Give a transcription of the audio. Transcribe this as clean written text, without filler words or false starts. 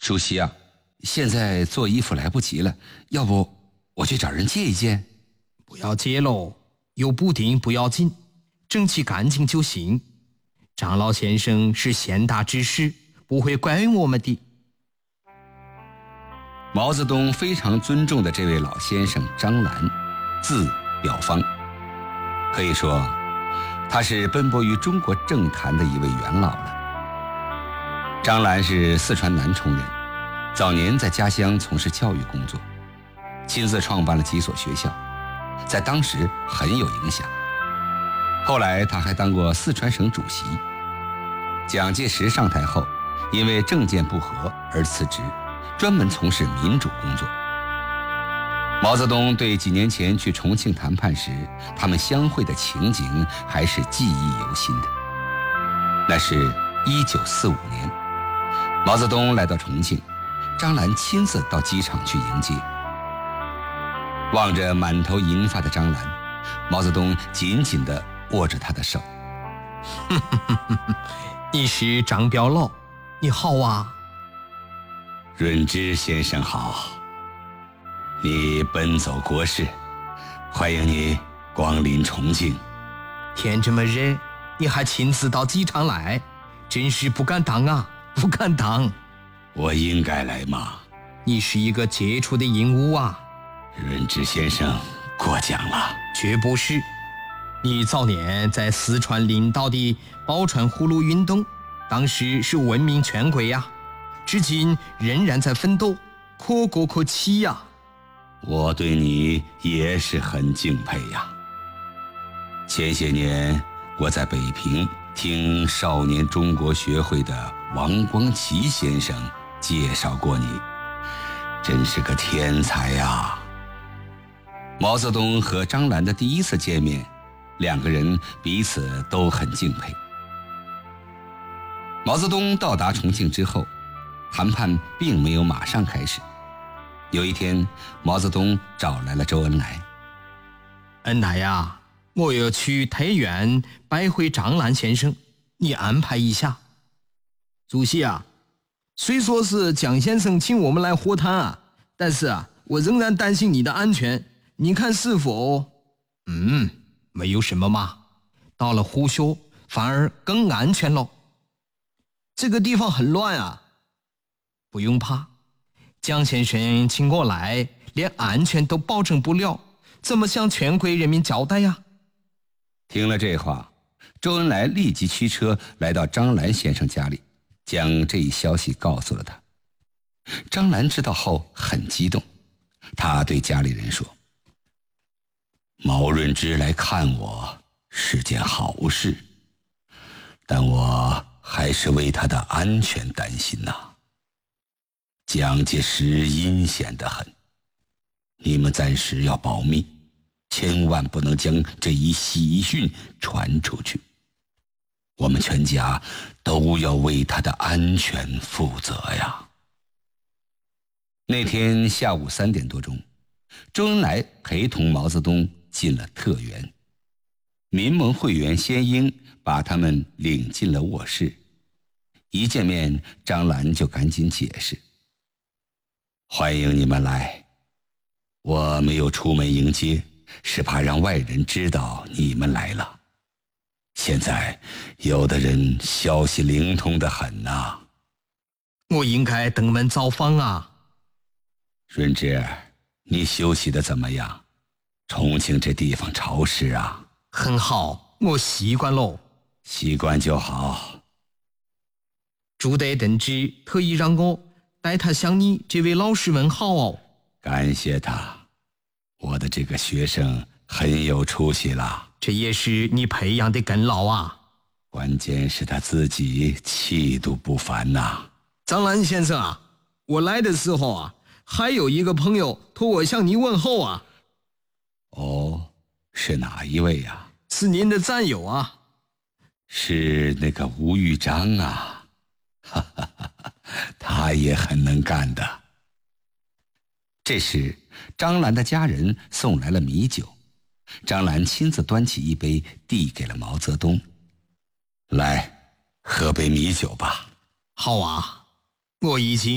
主席啊，现在做衣服来不及了，要不我去找人借一件？ 不要借喽，有补丁不要紧，整齐干净就行。张老先生是贤达之士，不会怪我们的。 毛泽东非常尊重的这位老先生张澜，字表方，可以说他是奔波于中国政坛的一位元老了。张澜是四川南充人，早年在家乡从事教育工作，亲自创办了几所学校，在当时很有影响。后来他还当过四川省主席。蒋介石上台后，因为政见不合而辞职，专门从事民主工作。毛泽东对几年前去重庆谈判时他们相会的情景还是记忆犹新的。那是1945年，毛泽东来到重庆，张澜亲自到机场去迎接。望着满头银发的张澜，毛泽东紧紧地握着他的手。 你是张表老，你好啊。 润之先生好，你奔走国事，欢迎你光临重庆。 天这么热，你还亲自到机场来，真是不敢当啊，不敢当。 我应该来吗？ 你是一个杰出的人物啊。 润之先生过奖了。 绝不是，你早年在四川领导的保川葫芦运动，当时是闻名全国呀，至今仍然在奋斗，可歌可泣呀。 我对你也是很敬佩呀。前些年我在北平听少年中国学会的王光奇先生介绍过你，真是个天才呀。毛泽东和张澜的第一次见面，两个人彼此都很敬佩。毛泽东到达重庆之后，谈判并没有马上开始。有一天，毛泽东找来了周恩来。 恩来呀，我要去太原拜会张澜先生，你安排一下。主席啊，虽说是蒋先生请我们来和谈啊，但是啊，我仍然担心你的安全，你看是否？没有什么嘛，到了虎穴反而更安全了。这个地方很乱啊。不用怕，蒋先生请我来，连安全都保证不了，怎么向全国人民交代呀？ 听了这话，周恩来立即驱车来到张澜先生家里，将这一消息告诉了他。张澜知道后很激动，他对家里人说：毛润之来看我是件好事，但我还是为他的安全担心呐。蒋介石阴险得很，你们暂时要保密，千万不能将这一喜讯传出去。我们全家都要为他的安全负责呀。那天下午3点多钟，周恩来陪同毛泽东进了特园。民盟会员先英把他们领进了卧室。一见面，张澜就赶紧解释：欢迎你们来，我没有出门迎接，是怕让外人知道你们来了。现在有的人消息灵通得很呐。 我应该登门造访啊。 润之，你休息得怎么样？重庆这地方潮湿啊。 很好，我习惯喽。 习惯就好。 朱德邓之特意让我带他向你这位老师问好哦。 感谢他，我的这个学生很有出息啦。 这也是你培养的功劳啊。 关键是他自己气度不凡呐。 张澜先生啊，我来的时候啊，还有一个朋友托我向你问候啊。 哦，是哪一位呀？ 是您的战友啊。 是那个吴玉章啊。哈哈哈，他也很能干的。这时，张澜的家人送来了米酒，张澜亲自端起一杯递给了毛泽东：来，喝杯米酒吧。 好啊，我已经